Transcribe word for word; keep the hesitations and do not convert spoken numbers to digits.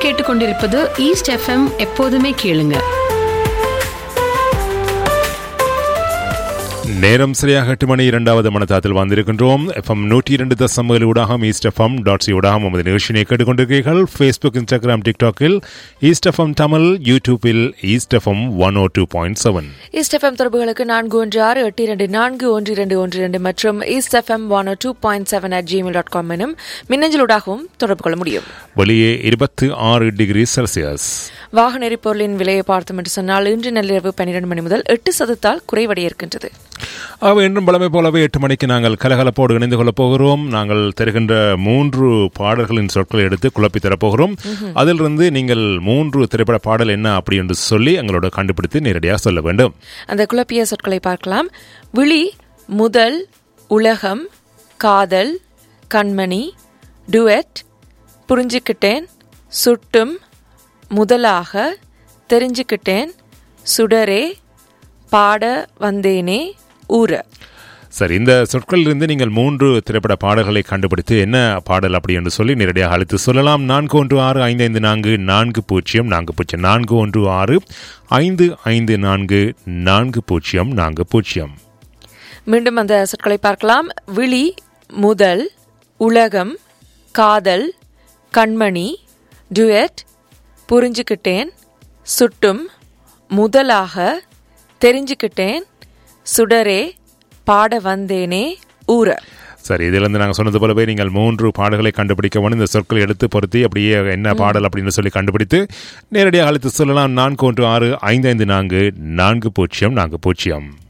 கேட்டுக்கொண்டிருப்பது east FM. எப்போதுமே கேளுங்க. நேரம் சரியாக எட்டு மணி இரண்டாவது மனத்தாத்தில் வந்திருக்கின்றோம். எஃப்எம் நூற்றி இரண்டு தசம் ஏழு ஊடாகம் ஈஸ்ட் எஃப்எம் டாட் சி ஊடாகம் நமது நிகழ்ச்சியை கேட்டுக்கொண்டிருக்கிறீர்கள். Facebook, Instagram, டிக்டாக்கில் east FM Tamil, யூடியூபில் ஈஸ்ட் எஃப்எம் ஒன் ஓ two point seven. East FM தொடர்புகளுக்கு நான்கு ஒன்று ஆறு எட்டு இரண்டு நான்கு ஒன்று இரண்டு ஒன்று இரண்டு மற்றும் east FM one O two point seven at Gmail dot com எனும் மின்னஞ்சலூடாகவும் தொடர்பு கொள்ள முடியும். வெளியே இருபத்தி ஆறு டிகிரி செல்சியஸ். வாகன எரிபொருளின் விலையை பார்த்தோம் என்று சொன்னால் இன்று நள்ளிரவு பன்னிரண்டு மணி முதல் எட்டு சதத்தால் குறைவடைய இருக்கின்றது. ஆக இன்றும் பழமை போலவே எட்டு மணிக்கு நாங்கள் கலகலப்போடு இணைந்து கொள்ளப் போகிறோம். நாங்கள் தருகின்ற மூன்று பாடல்களின் சொற்களை எடுத்து குழப்பி தரப்போகிறோம். அதிலிருந்து நீங்கள் மூன்று திரைப்பட பாடல் என்ன அப்படி என்று சொல்லி எங்களோட கண்டுபிடித்து நேரடியாக சொல்ல வேண்டும். அந்த குழப்பிய சொற்களை பார்க்கலாம். விழி, முதல், உலகம், காதல், கண்மணி, டுவெட், புரிஞ்சுக்கிட்டேன், சுட்டும், முதலாக, தெரிஞ்சுக்கிட்டேன், சுடரே, பாட வந்தேனே, ஊர. சரி, இந்த சொற்களிலிருந்து நீங்கள் மூன்று திரைப்பட பாடல்களை கண்டுபிடித்து என்ன பாடல் அப்படி என்று சொல்லி நேரடியாக அழைத்து சொல்லலாம். நான்கு ஒன்று ஆறு ஐந்து ஐந்து நான்கு நான்கு பூஜ்ஜியம் நான்கு பூஜ்ஜியம் நான்கு ஒன்று ஆறு ஐந்து ஐந்து நான்கு நான்கு பூஜ்ஜியம் நான்கு பூஜ்ஜியம். மீண்டும் அந்த சொற்களை பார்க்கலாம். விழி, முதல், உலகம், காதல், கண்மணி, டுவெட், புரிஞ்சுக்கிட்டேன், சுட்டும், முதலாக, தெரிஞ்சுக்கிட்டேன், சுடரே, பாட வந்தேனே, ஊர. சரி, இதிலிருந்து நாங்கள் சொன்னது போலவே நீங்கள் மூன்று பாடல்களை கண்டுபிடிக்க வேண்டும். இந்த சொற்களை எடுத்து பொருத்தி அப்படியே என்ன பாடல் அப்படின்னு சொல்லி கண்டுபிடித்து நேரடியாக அழைத்து சொல்லலாம். நான்கு ஒன்று ஆறு ஐந்து ஐந்து நான்கு நான்கு பூஜ்ஜியம் நான்கு பூஜ்ஜியம்.